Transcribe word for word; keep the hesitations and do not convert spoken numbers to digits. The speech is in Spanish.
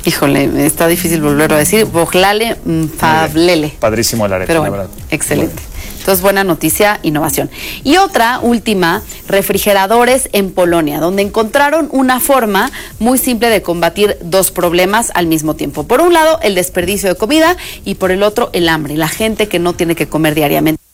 Híjole, está difícil volverlo a decir. Bojlale Mfavlele. Padrísimo el arepa, Pero bueno, la verdad. excelente. Bueno. Entonces, buena noticia, innovación. Y otra, última, refrigeradores en Polonia, donde encontraron una forma muy simple de combatir dos problemas al mismo tiempo. Por un lado, el desperdicio de comida y por el otro, el hambre, la gente que no tiene que comer diariamente.